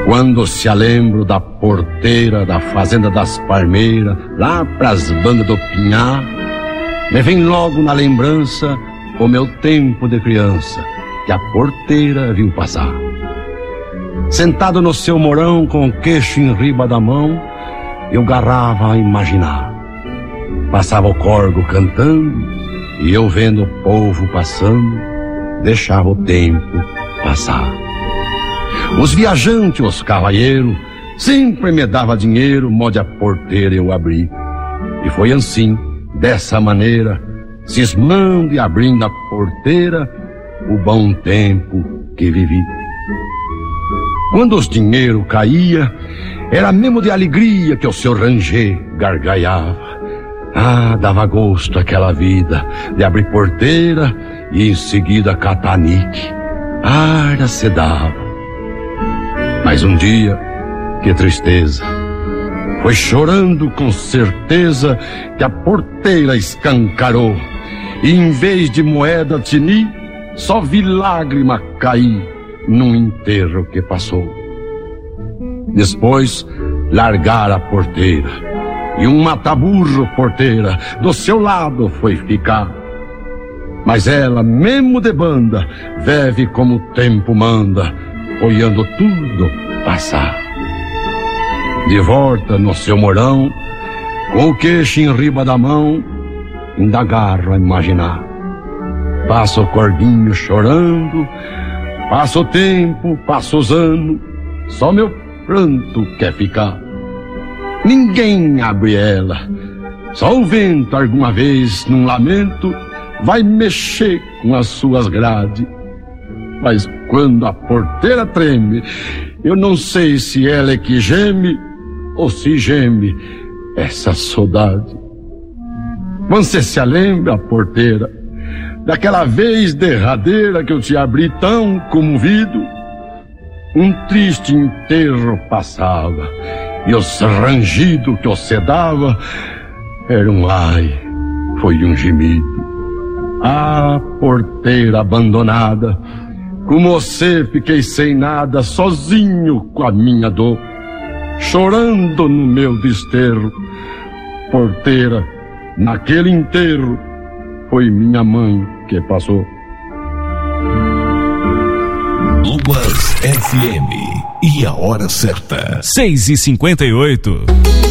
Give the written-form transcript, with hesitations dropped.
Quando se lembro da porteira da fazenda das Palmeiras, lá pras bandas do Pinhar, me vem logo na lembrança o meu tempo de criança, que a porteira viu passar. Sentado no seu morão, com o queixo em riba da mão, eu garrava a imaginar. Passava o corgo cantando, e eu vendo o povo passando, deixava o tempo passar. Os viajantes, os cavalheiros, sempre me dava dinheiro, mode a porteira eu abri. E foi assim, dessa maneira, cismando e abrindo a porteira, o bom tempo que vivi. Quando os dinheiro caía, era mesmo de alegria que o seu ranger gargalhava. Ah, dava gosto aquela vida de abrir porteira e em seguida catanique. Ah, era se dava. Mas um dia, que tristeza, foi chorando com certeza que a porteira escancarou. E em vez de moeda tini, só vi lágrima cair num enterro que passou. Depois, largar a porteira, e um mataburro porteira do seu lado foi ficar. Mas ela, mesmo de banda, vive como o tempo manda, olhando tudo passar. De volta no seu morão, com o queixo em riba da mão, ainda agarro a imaginar. Passa o corguinho chorando, passa o tempo, passa os anos, só meu pranto quer ficar. Ninguém abre ela, só o vento alguma vez num lamento vai mexer com as suas grades. Mas quando a porteira treme, eu não sei se ela é que geme ou se geme essa saudade. Você se lembra, porteira, daquela vez derradeira que eu te abri tão comovido? Um triste enterro passava e os rangidos que você dava era um ai, foi um gemido. Ah, porteira abandonada, com você fiquei sem nada, sozinho com a minha dor, chorando no meu desterro. Porteira, naquele enterro, foi minha mãe que passou. Lubas FM e a hora certa. 6h58.